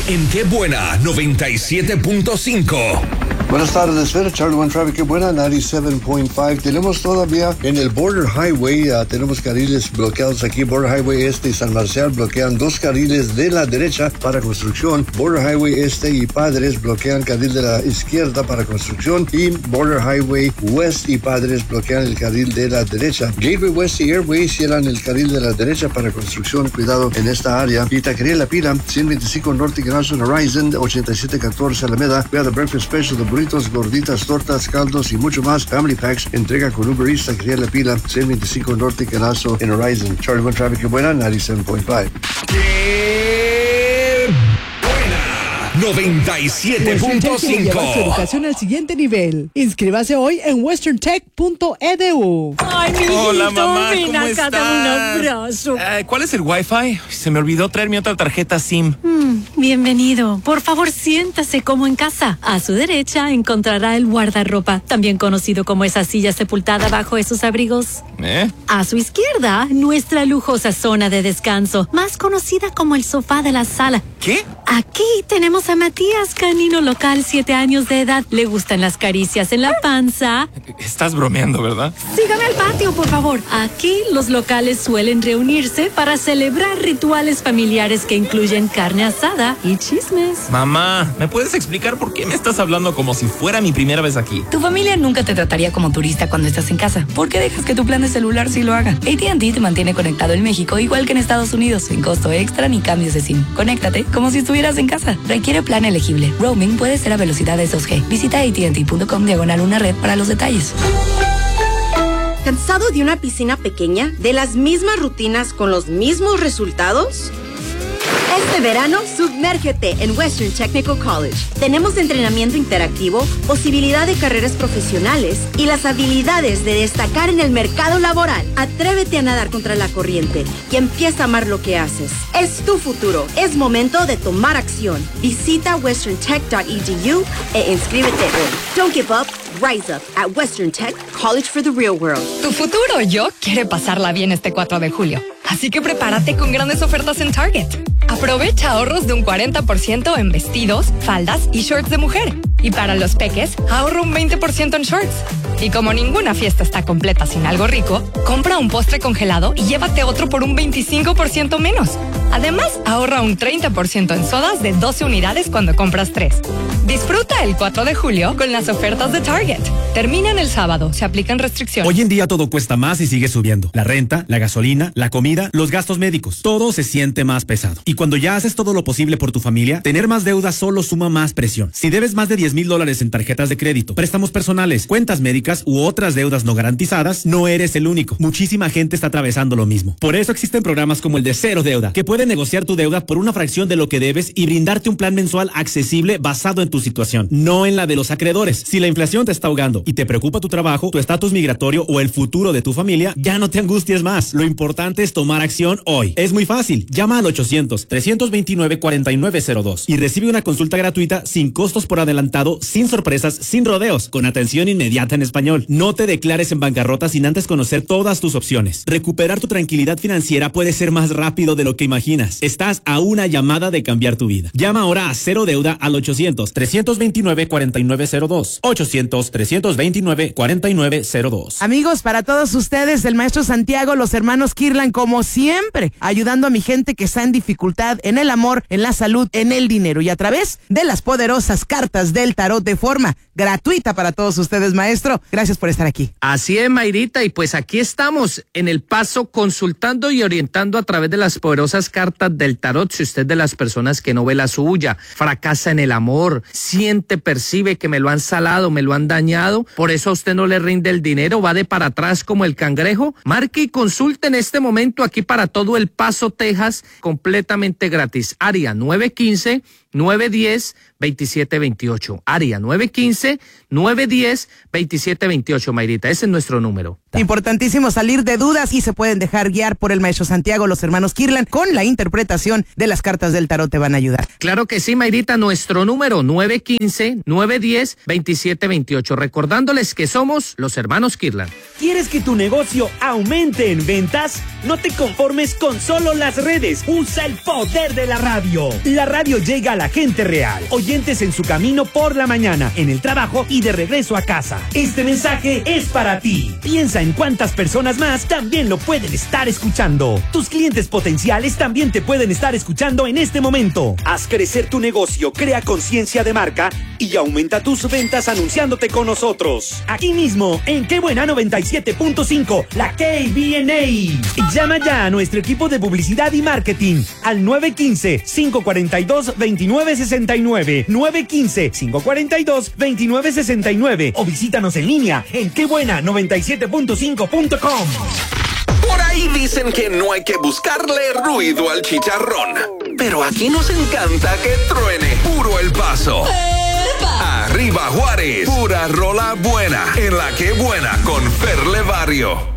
en Qué Buena 97.5. Buenas tardes, Fer, Charlie One Traffic, Qué Buena 97.5. Tenemos todavía en el Border Highway, tenemos carriles bloqueados aquí. Border Highway Este y San Marcial bloquean 2 carriles de la derecha para construcción. Border Highway Este y Padres bloquean carril de la izquierda para construcción. Y Border Highway West y Padres bloquean el carril de la derecha. Gateway West y Airway cierran el carril de la derecha para construcción. Cuidado en esta área. Y Taquería La Pila, 125 Norte International Horizon, 8714 Alameda. We have the breakfast special, the burritos, gorditas, tortas, caldos y mucho más. Family Packs, entrega con Uber Eats, Taquería La Pila, 125 Norte Canazo en Horizon. Charlie One Traffic, Qué Buena 97.5. ¡Qué buena! 97.5. Lleva su educación al siguiente nivel. Inscríbase hoy en westerntech.edu. Ay, mi Hola, hijito, mamá, ven ¿cómo acá, estás? dame un abrazo. ¿Cuál es el Wi-Fi? Se me olvidó traer mi otra tarjeta SIM. Bienvenido. Por favor, siéntase como en casa. A su derecha encontrará el guardarropa, también conocido como esa silla sepultada bajo esos abrigos. A su izquierda, nuestra lujosa zona de descanso, más conocida como el sofá de la sala. ¿Qué? Aquí tenemos a Matías, canino local, 7 años de edad. Le gustan las caricias en la panza. Estás bromeando, ¿verdad? Sígame al patio, por favor. Aquí los locales suelen reunirse para celebrar rituales familiares que incluyen carne asada y chismes. Mamá, ¿me puedes explicar por qué me estás hablando como si fuera mi primera vez aquí? Tu familia nunca te trataría como turista cuando estás en casa. ¿Por qué dejas que tu plan de celular sí lo haga? AT&T te mantiene conectado en México igual que en Estados Unidos, sin costo extra ni cambios de SIM. Conéctate como si estuvieras en casa. Requiere plan elegible. Roaming puede ser a velocidades 2G. Visita AT&T.com/una red para los detalles. ¿Cansado de una piscina pequeña? ¿De las mismas rutinas con los mismos resultados? Este verano, sumérgete en Western Technical College. Tenemos entrenamiento interactivo, posibilidad de carreras profesionales y las habilidades de destacar en el mercado laboral. Atrévete a nadar contra la corriente y empieza a amar lo que haces. Es tu futuro. Es momento de tomar acción. Visita westerntech.edu e inscríbete hoy. Don't give up. Rise up at Western Tech College for the Real World. Tu futuro yo quiere pasarla bien este 4 de julio. Así que prepárate con grandes ofertas en Target. Aprovecha ahorros de un 40% en vestidos, faldas y shorts de mujer. Y para los peques, ahorra un 20% en shorts. Y como ninguna fiesta está completa sin algo rico, compra un postre congelado y llévate otro por un 25% menos. Además, ahorra un 30% en sodas de 12 unidades cuando compras 3. Disfruta el 4 de julio con las ofertas de Target. Terminan el sábado, se aplican restricciones. Hoy en día todo cuesta más y sigue subiendo. La renta, la gasolina, la comida, los gastos médicos. Todo se siente más pesado. Y cuando ya haces todo lo posible por tu familia, tener más deuda solo suma más presión. Si debes más de $10,000 en tarjetas de crédito, préstamos personales, cuentas médicas u otras deudas no garantizadas, no eres el único. Muchísima gente está atravesando lo mismo. Por eso existen programas como el de Cero Deuda, que pueden negociar tu deuda por una fracción de lo que debes y brindarte un plan mensual accesible basado en tu situación, no en la de los acreedores. Si la inflación te está ahogando y te preocupa tu trabajo, tu estatus migratorio o el futuro de tu familia, ya no te angusties más. Lo importante es tomar acción hoy. Es muy fácil. Llama al 800-329-4902 y recibe una consulta gratuita sin costos por adelantado, sin sorpresas, sin rodeos, con atención inmediata en español. No te declares en bancarrota sin antes conocer todas tus opciones. Recuperar tu tranquilidad financiera puede ser más rápido de lo que imaginas. Estás a una llamada de cambiar tu vida. Llama ahora a Cero Deuda al 800-329-4902. 800-329-4902. Amigos, para todos ustedes, el maestro Santiago, los hermanos Kirlan, como siempre, ayudando a mi gente que está en dificultad, en el amor, en la salud, en el dinero, y a través de las poderosas cartas del tarot de forma gratuita para todos ustedes, maestro. Gracias por estar aquí. Así es, Mayrita, y pues aquí estamos en El Paso consultando y orientando a través de las poderosas cartas del tarot. Si usted es de las personas que no ve la suya, fracasa en el amor, siente, percibe que me lo han salado, me lo han dañado, por eso a usted no le rinde el dinero, va de para atrás como el cangrejo, marque y consulte en este momento aquí para todo El Paso, Texas, completamente gratis. Área 915-910-2728. Área 915-910-2728, Mayrita. Ese es nuestro número. Importantísimo salir de dudas y se pueden dejar guiar por el maestro Santiago. Los hermanos Kirlan con la interpretación de las cartas del tarot te van a ayudar. Claro que sí, Mayrita, nuestro número 915-910-2728. Recordándoles que somos los hermanos Kirlan. ¿Quieres que tu negocio aumente en ventas? No te conformes con solo las redes. Usa el poder de la radio. La radio llega a la gente real. Oyentes en su camino por la mañana, en el trabajo y de regreso a casa. Este mensaje es para ti. Piensa en cuántas personas más también lo pueden estar escuchando. Tus clientes potenciales también te pueden estar escuchando en este momento. Haz crecer tu negocio, crea conciencia de marca y aumenta tus ventas anunciándote con nosotros. Aquí mismo, en Qué Buena 97.5, la KBNA. Llama ya a nuestro equipo de publicidad y marketing al 915-542-2969. 915-542-2969 o visítanos en línea en quebuena97.5.com. Por ahí dicen que no hay que buscarle ruido al chicharrón, pero aquí nos encanta que truene puro El Paso. Arriba Juárez, pura rola buena, en la que buena con Ferle Barrio.